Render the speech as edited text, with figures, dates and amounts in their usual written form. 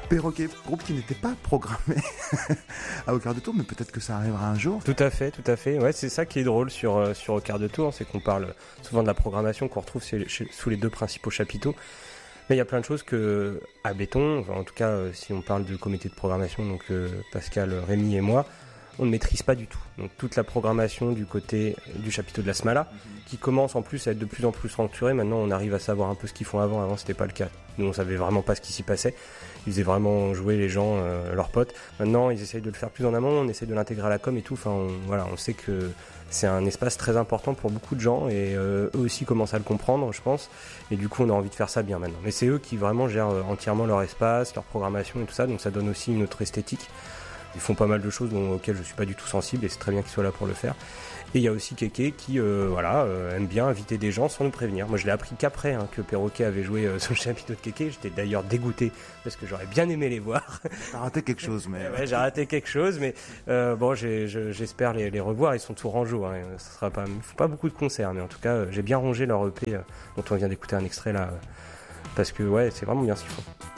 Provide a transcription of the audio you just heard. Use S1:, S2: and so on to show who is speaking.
S1: Perroquet, groupe qui n'était pas programmé à Au Quart de Tour, mais peut-être que ça arrivera un jour.
S2: Tout à fait. Ouais, c'est ça qui est drôle sur Au Quart de Tour, c'est qu'on parle souvent de la programmation qu'on retrouve sous les deux principaux chapiteaux. Mais il y a plein de choses que, à Béton, enfin, en tout cas, si on parle de comité de programmation, donc Pascal, Rémi et moi, on ne maîtrise pas du tout. Donc toute la programmation du côté du chapiteau de la Smala, qui commence en plus à être de plus en plus structurée. Maintenant, on arrive à savoir un peu ce qu'ils font avant. Avant, c'était pas le cas. Nous, on savait vraiment pas ce qui s'y passait. Ils faisaient vraiment jouer les gens, leurs potes. Maintenant, ils essayent de le faire plus en amont. On essaie de l'intégrer à la com et tout. Enfin, on sait que c'est un espace très important pour beaucoup de gens et eux aussi commencent à le comprendre, je pense. Et du coup, on a envie de faire ça bien maintenant. Mais c'est eux qui vraiment gèrent entièrement leur espace, leur programmation et tout ça. Donc, ça donne aussi une autre esthétique. Ils font pas mal de choses auxquelles je suis pas du tout sensible et c'est très bien qu'ils soient là pour le faire. Et il y a aussi Kéké qui aime bien inviter des gens sans nous prévenir. Moi je l'ai appris qu'après que Perroquet avait joué sur le chapiteau de Kéké. J'étais d'ailleurs dégoûté parce que j'aurais bien aimé les voir.
S1: T'as raté quelque chose, mais...
S2: Ouais, j'ai raté quelque chose, mais j'espère les revoir. Ils sont tout rangeaux. Il faut pas beaucoup de concerts, mais en tout cas j'ai bien rongé leur EP dont on vient d'écouter un extrait là. Parce que ouais, c'est vraiment bien ce qu'ils font.